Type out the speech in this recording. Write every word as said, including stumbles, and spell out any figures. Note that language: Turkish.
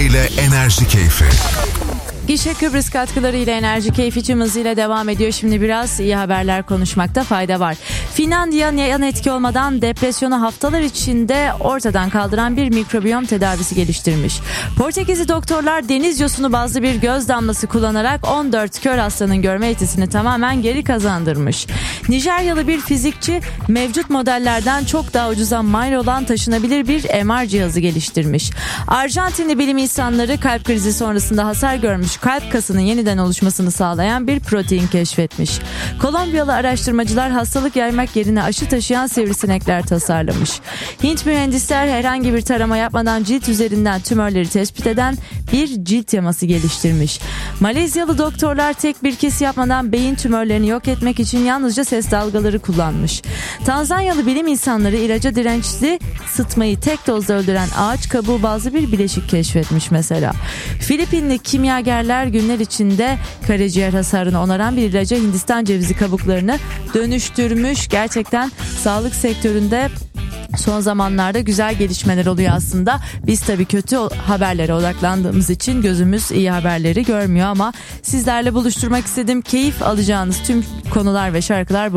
katkılarıyla Enerji Keyfi. Gişe Kıbrıs katkılarıyla Enerji Keyfi tüm hızıyla devam ediyor. Şimdi biraz iyi haberler konuşmakta fayda var. Finlandiya yan etki olmadan depresyonu haftalar içinde ortadan kaldıran bir mikrobiyom tedavisi geliştirmiş. Portekizli doktorlar deniz yosunu bazlı bir göz damlası kullanarak on dört kör hastanın görme yetisini tamamen geri kazandırmış. Nijeryalı bir fizikçi mevcut modellerden çok daha ucuza mal olan taşınabilir bir M R cihazı geliştirmiş. Arjantinli bilim insanları kalp krizi sonrasında hasar görmüş kalp kasının yeniden oluşmasını sağlayan bir protein keşfetmiş. Kolombiyalı araştırmacılar hastalık yaymak yerine aşı taşıyan sivrisinekler tasarlamış. Hint mühendisler herhangi bir tarama yapmadan cilt üzerinden tümörleri tespit eden bir cilt yaması geliştirmiş. Malezyalı doktorlar tek bir kesi yapmadan beyin tümörlerini yok etmek için yalnızca ses dalgaları kullanmış. Tanzanyalı bilim insanları ilaca dirençli sıtmayı tek dozda öldüren ağaç kabuğu bazlı bir bileşik keşfetmiş mesela. Filipinli kimyagerler günler içinde karaciğer hasarını onaran bir ilaca Hindistan cevizi kabuklarını dönüştürmüş. Gerçekten sağlık sektöründe son zamanlarda güzel gelişmeler oluyor aslında. Biz tabii kötü haberlere odaklandığımız için gözümüz iyi haberleri görmüyor ama sizlerle buluşturmak istedim. Keyif alacağınız tüm konular ve şarkılar bu.